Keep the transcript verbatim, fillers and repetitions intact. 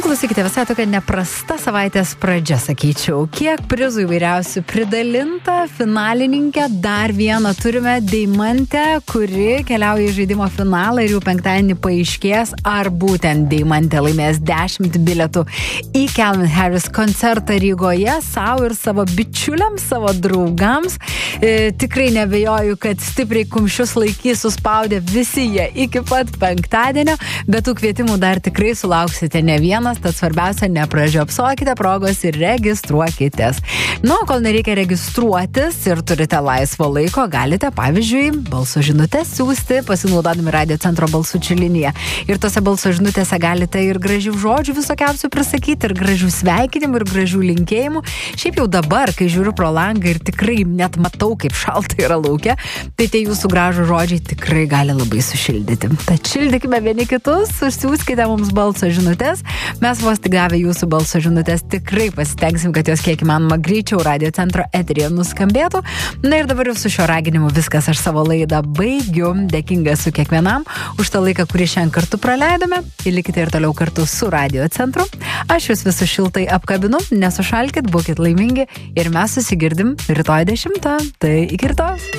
klausykite, visai tokia neprasta savaitės pradžia, sakyčiau. Kiek prizų įvairiausių pridalinta, finalininkę dar vieną turime, Deimantę, kuri keliauja į žaidimo finalą ir jau penktadienį paaiškės, ar būtent Deimantė laimės dešimt bilietų į Calvin Harris koncertą Rygoje, savo ir savo bičiuliams, savo draugams. E, tikrai nebejoju, kad stipriai kumščius laikys suspaudę visi jie iki pat penktadienio, bet tų kvietimų dar tikrai sulauksite ne vienas, tad svarbiausia, nepražiopsokite progos ir registruokitės. Nu, kol nereikia registruotis ir turite laisvo laiko, galite, pavyzdžiui, balso žinutės siūsti, pasinaudodami Radio Centro balsučių liniją. Ir tose balso žinutėse galite ir gražių žodžių visokiausių prisakyti, ir gražių sveikinimų, ir gražių linkėjimų. Šiaip jau dabar, kai žiūriu pro langą ir tikrai net matau, kaip šalta yra lauke, tai tie jūsų gražų žodžiai tikrai gali labai sušildyti. Tad šildykime vieni kitus, užsiųskite mums balso žinutės. Mes vos tik gavę jūsų balso žinutės tikrai pasitengsim, kad jos kiek įmanoma greičiau Radio Centro eteryje nuskambėtų. Na ir dabar jau su šio raginimu viskas, aš savo laidą baigiu. Dėkinga su kiekvienam už tą laiką, kurį šiandien kartu praleidome. Ir likite ir toliau kartu su Radio Centru. Aš jūs visus šiltai apkabinu, nesušalkit, būkit laimingi ir mes susigirdim rytoj dešimtą. Tai iki rytojus.